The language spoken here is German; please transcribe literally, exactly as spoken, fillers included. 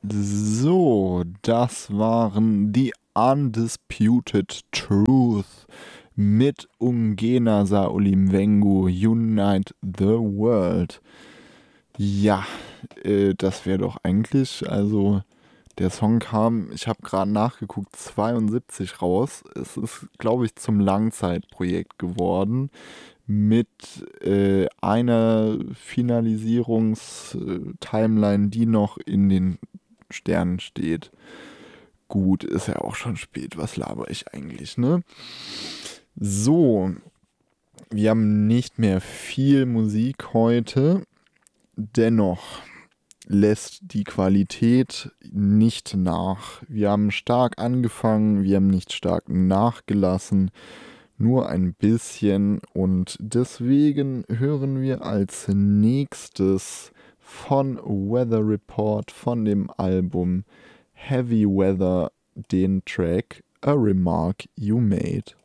So, das waren die Undisputed Truth mit Ungena Sauli Mwengu, Unite the World. Ja, äh, das wäre doch eigentlich, also der Song kam, ich habe gerade nachgeguckt, zweiundsiebzig raus. Es ist, glaube ich, zum Langzeitprojekt geworden mit äh, einer Finalisierungstimeline, die noch in den Sternen steht. Gut, ist ja auch schon spät. Was laber ich eigentlich, ne? So, wir haben nicht mehr viel Musik heute. Dennoch lässt die Qualität nicht nach. Wir haben stark angefangen, wir haben nicht stark nachgelassen, nur ein bisschen. Und deswegen hören wir als nächstes von Weather Report, von dem Album Heavy Weather, den Track A Remark You Made.